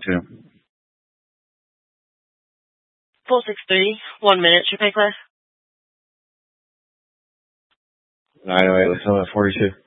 462. 463, 1 minute, should pay clear. 908, let's know at 42.